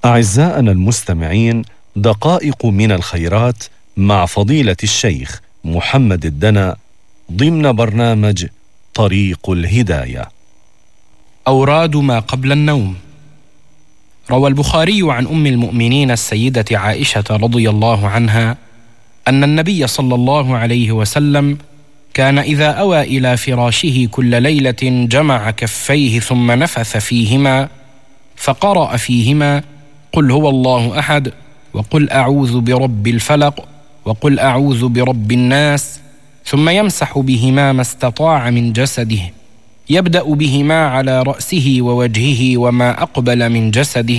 أعزائنا المستمعين، دقائق من الخيرات مع فضيلة الشيخ محمد الدنا ضمن برنامج طريق الهداية. أوراد ما قبل النوم. روى البخاري عن أم المؤمنين السيدة عائشة رضي الله عنها أن النبي صلى الله عليه وسلم كان إذا أوى إلى فراشه كل ليلة جمع كفيه ثم نفث فيهما فقرأ فيهما قل هو الله أحد، وقل أعوذ برب الفلق، وقل أعوذ برب الناس، ثم يمسح بهما ما استطاع من جسده، يبدأ بهما على رأسه ووجهه وما أقبل من جسده،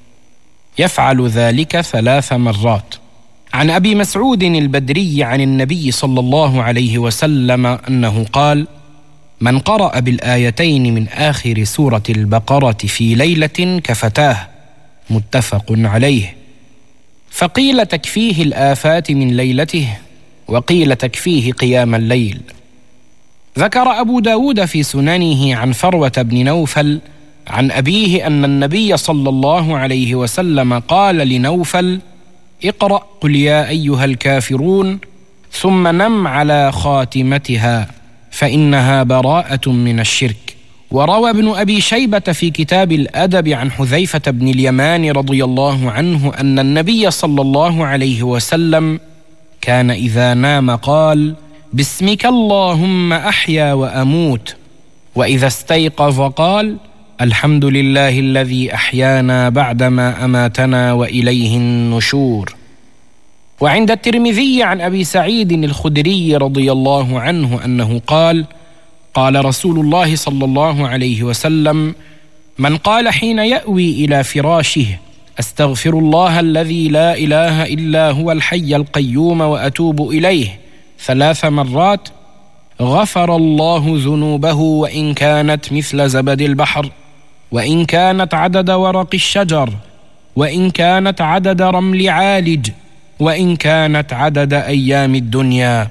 يفعل ذلك 3 مرات. عن أبي مسعود البدري عن النبي صلى الله عليه وسلم أنه قال: من قرأ بالآيتين من آخر سورة البقرة في ليلة كفتاه، متفق عليه. فقيل تكفيه الآفات من ليلته، وقيل تكفيه قيام الليل. ذكر أبو داود في سننه عن فروة بن نوفل عن أبيه أن النبي صلى الله عليه وسلم قال لنوفل: اقرأ قل يا أيها الكافرون ثم نم على خاتمتها فإنها براءة من الشرك. وروى ابن أبي شيبة في كتاب الأدب عن حذيفة بن اليمان رضي الله عنه أن النبي صلى الله عليه وسلم كان إذا نام قال: باسمك اللهم أحيا وأموت، وإذا استيقظ قال: الحمد لله الذي أحيانا بعدما أماتنا وإليه النشور. وعند الترمذي عن أبي سعيد الخدري رضي الله عنه أنه قال: قال رسول الله صلى الله عليه وسلم: من قال حين يأوي إلى فراشه أستغفر الله الذي لا إله إلا هو الحي القيوم وأتوب إليه 3 مرات غفر الله ذنوبه وإن كانت مثل زبد البحر، وإن كانت عدد ورق الشجر، وإن كانت عدد رمل عالج، وإن كانت عدد أيام الدنيا.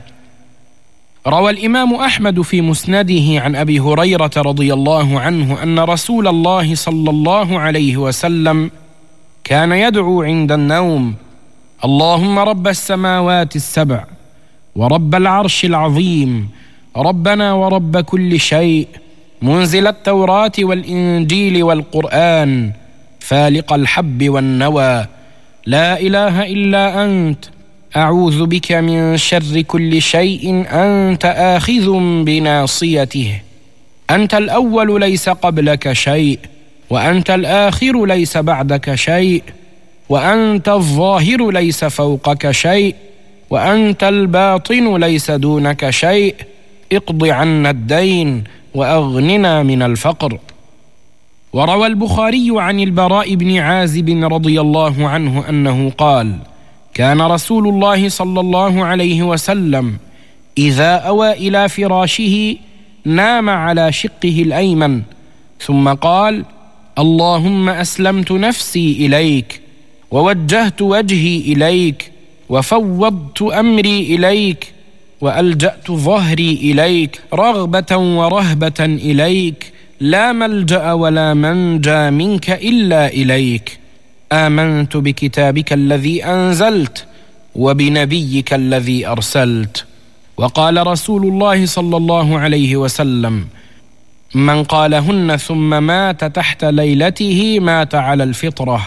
روى الإمام أحمد في مسنده عن أبي هريرة رضي الله عنه أن رسول الله صلى الله عليه وسلم كان يدعو عند النوم: اللهم رب السماوات السبع ورب العرش العظيم، ربنا ورب كل شيء، منزل التوراة والإنجيل والقرآن، فالق الحب والنوى، لا إله إلا أنت، أعوذ بك من شر كل شيء أنت آخذ بناصيته، أنت الأول ليس قبلك شيء، وأنت الآخر ليس بعدك شيء، وأنت الظاهر ليس فوقك شيء، وأنت الباطن ليس دونك شيء، اقض عنا الدين وأغننا من الفقر. وروى البخاري عن البراء بن عازب رضي الله عنه أنه قال: كان رسول الله صلى الله عليه وسلم إذا أوى إلى فراشه نام على شقه الأيمن، ثم قال: اللهم أسلمت نفسي إليك، ووجهت وجهي إليك، وفوضت أمري إليك، وألجأت ظهري إليك، رغبة ورهبة إليك، لا ملجأ ولا منجى منك إلا إليك، آمنت بكتابك الذي أنزلت وبنبيك الذي أرسلت. وقال رسول الله صلى الله عليه وسلم: من قالهن ثم مات تحت ليلته مات على الفطرة.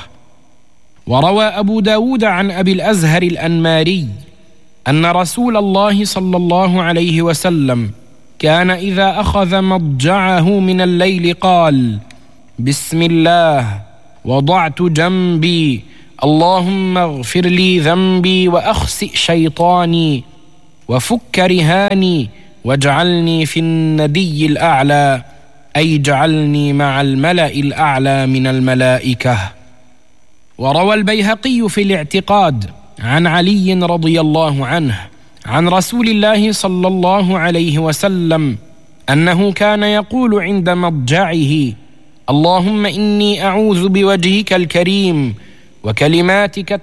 وروى أبو داود عن أبي الأزهر الأنماري أن رسول الله صلى الله عليه وسلم كان إذا أخذ مضجعه من الليل قال: بسم الله وضعت جنبي، اللهم اغفر لي ذنبي وأخسئ شيطاني وفك رهاني واجعلني في الندي الأعلى، أي اجعلني مع الملأ الأعلى من الملائكة. وروى البيهقي في الاعتقاد عن علي رضي الله عنه عن رسول الله صلى الله عليه وسلم أنه كان يقول عند مضجعه: اللهم إني أعوذ بوجهك الكريم وكلماتك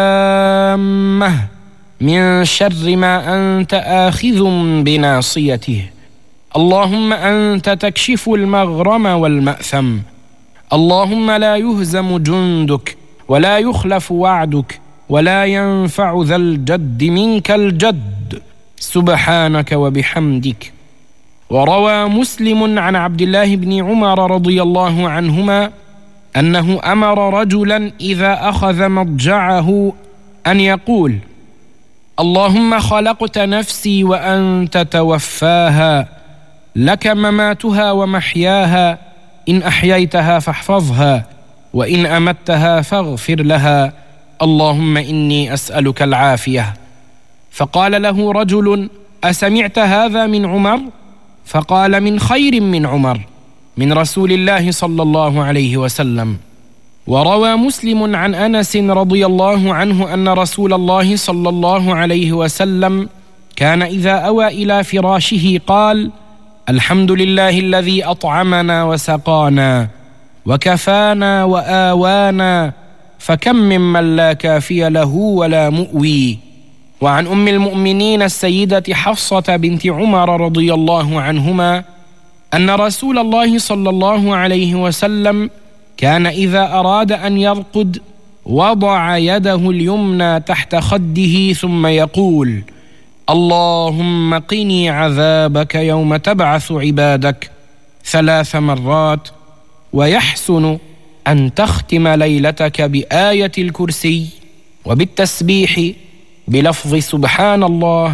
التامة من شر ما أنت آخذ بناصيته، اللهم أنت تكشف المغرم والمأثم، اللهم لا يهزم جندك ولا يخلف وعدك ولا ينفع ذا الجد منك الجد سبحانك وبحمدك. وروى مسلم عن عبد الله بن عمر رضي الله عنهما أنه أمر رجلا إذا أخذ مضجعه أن يقول: اللهم خلقت نفسي وأنت توفاها، لك مماتها ومحياها، إن أحييتها فاحفظها، وإن أمتها فاغفر لها، اللهم إني أسألك العافية. فقال له رجل: أسمعت هذا من عمر؟ فقال: من خير من عمر، من رسول الله صلى الله عليه وسلم. وروى مسلم عن أنس رضي الله عنه أن رسول الله صلى الله عليه وسلم كان إذا أوى إلى فراشه قال: الحمد لله الذي أطعمنا وسقانا وكفانا وآوانا، فكم ممن لا كافي له ولا مؤوي. وعن أم المؤمنين السيدة حفصة بنت عمر رضي الله عنهما أن رسول الله صلى الله عليه وسلم كان إذا أراد أن يرقد وضع يده اليمنى تحت خده ثم يقول: اللهم قني عذابك يوم تبعث عبادك 3 مرات. ويحسن أن تختم ليلتك بآية الكرسي وبالتسبيح بلفظ سبحان الله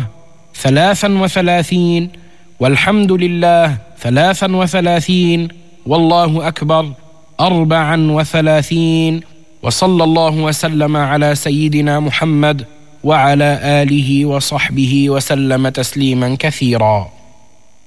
33 والحمد لله 33 والله أكبر 34. وصلى الله وسلم على سيدنا محمد وعلى آله وصحبه وسلم تسليما كثيرا.